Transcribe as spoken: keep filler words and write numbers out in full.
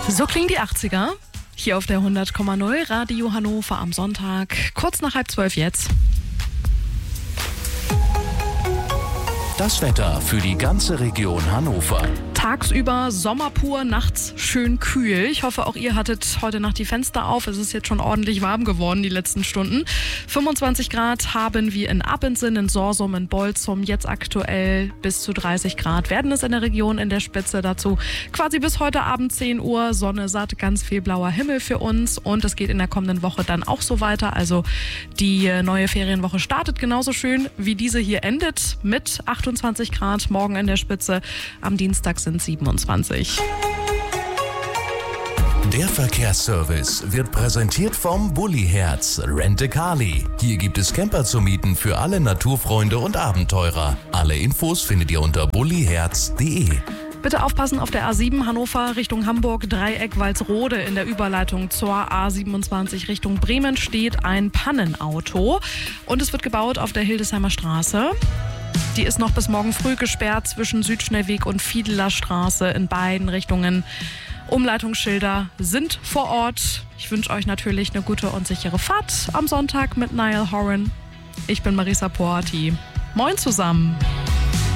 So klingen die achtziger. Hier auf der hundert Komma null Radio Hannover am Sonntag. Kurz nach halb zwölf jetzt. Das Wetter für die ganze Region Hannover. Tagsüber Sommer pur, nachts schön kühl. Ich hoffe, auch ihr hattet heute Nacht die Fenster auf. Es ist jetzt schon ordentlich warm geworden, die letzten Stunden. fünfundzwanzig Grad haben wir in Abendsinn, in Sorsum, in Bolzum. Jetzt aktuell bis zu dreißig Grad werden es in der Region in der Spitze. Dazu quasi bis heute Abend zehn Uhr. Sonne satt, ganz viel blauer Himmel für uns. Und es geht in der kommenden Woche dann auch so weiter. Also die neue Ferienwoche startet genauso schön, wie diese hier endet. Mit achtundzwanzig Grad morgen in der Spitze. Am Dienstag sind siebenundzwanzig. Der Verkehrsservice wird präsentiert vom Bulli-Herz Rent-A-Car-Li. Hier gibt es Camper zu mieten für alle Naturfreunde und Abenteurer. Alle Infos findet ihr unter bulliherz punkt de. Bitte aufpassen auf der A sieben Hannover Richtung Hamburg, Dreieck Walsrode. In der Überleitung zur A siebenundzwanzig Richtung Bremen steht ein Pannenauto. Und es wird gebaut auf der Hildesheimer Straße. Die ist noch bis morgen früh gesperrt zwischen Südschnellweg und Fiedeler Straße in beiden Richtungen. Umleitungsschilder sind vor Ort. Ich wünsche euch natürlich eine gute und sichere Fahrt am Sonntag mit Niall Horan. Ich bin Marisa Poati. Moin zusammen.